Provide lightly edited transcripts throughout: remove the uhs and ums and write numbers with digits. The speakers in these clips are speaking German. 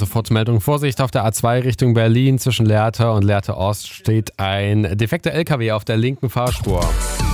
Sofortmeldung. Vorsicht auf der A2 Richtung Berlin. Zwischen Lehrte und Lehrte Ost steht ein defekter LKW auf der linken Fahrspur.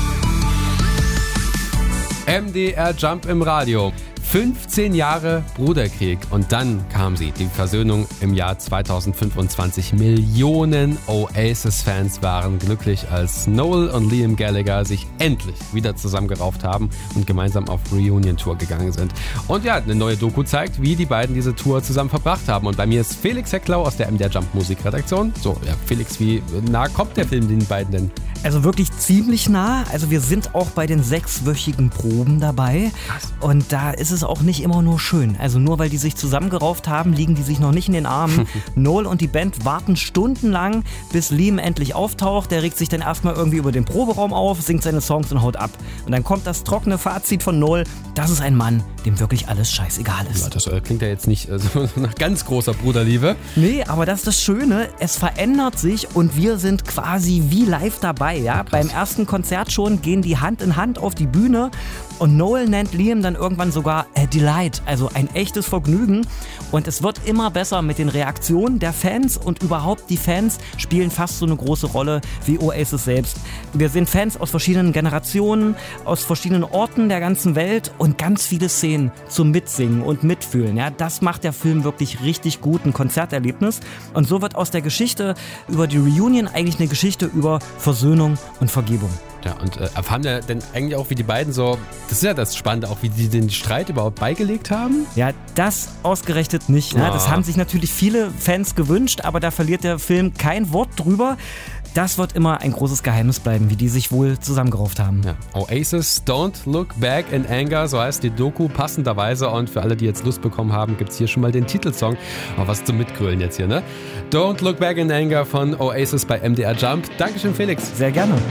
MDR Jump im Radio. 15 Jahre Bruderkrieg und dann kam sie, die Versöhnung im Jahr 2025. Millionen Oasis-Fans waren glücklich, als Noel und Liam Gallagher sich endlich wieder zusammengerauft haben und gemeinsam auf Reunion-Tour gegangen sind. Und ja, eine neue Doku zeigt, wie die beiden diese Tour zusammen verbracht haben. Und bei mir ist Felix Hecklau aus der MDR Jump Musikredaktion. So, ja, Felix, wie nah kommt der Film den beiden denn? Also wirklich ziemlich nah. Also wir sind auch bei den 6-wöchigen Proben dabei. Und da ist es auch nicht immer nur schön. Also nur weil die sich zusammengerauft haben, liegen die sich noch nicht in den Armen. Noel und die Band warten stundenlang, bis Liam endlich auftaucht. Der regt sich dann erstmal irgendwie über den Proberaum auf, singt seine Songs und haut ab. Und dann kommt das trockene Fazit von Noel. Das ist ein Mann, dem wirklich alles scheißegal ist. Ja, das klingt ja jetzt nicht so nach ganz großer Bruderliebe. Nee, aber das ist das Schöne. Es verändert sich und wir sind quasi wie live dabei. Ja? Beim ersten Konzert schon gehen die Hand in Hand auf die Bühne und Noel nennt Liam dann irgendwann sogar a Delight, also ein echtes Vergnügen. Und es wird immer besser mit den Reaktionen der Fans und überhaupt die Fans spielen fast so eine große Rolle wie Oasis selbst. Wir sind Fans aus verschiedenen Generationen, aus verschiedenen Orten der ganzen Welt und ganz viele Szenen zum Mitsingen und Mitfühlen. Ja, das macht der Film wirklich richtig gut, ein Konzerterlebnis. Und so wird aus der Geschichte über die Reunion eigentlich eine Geschichte über Versöhnung und Vergebung. Ja, und erfahren wir denn eigentlich auch, wie die beiden so, das ist ja das Spannende, auch wie die den Streit überhaupt beigelegt haben? Ja, das ausgerechnet nicht. Ne? Das haben sich natürlich viele Fans gewünscht, aber da verliert der Film kein Wort drüber. Das wird immer ein großes Geheimnis bleiben, wie die sich wohl zusammengerauft haben. Ja. Oasis, Don't Look Back in Anger, so heißt die Doku passenderweise. Und für alle, die jetzt Lust bekommen haben, gibt es hier schon mal den Titelsong. Oh, was zum Mitgrölen jetzt hier, ne? Don't Look Back in Anger von Oasis bei MDR Jump. Dankeschön, Felix. Sehr gerne.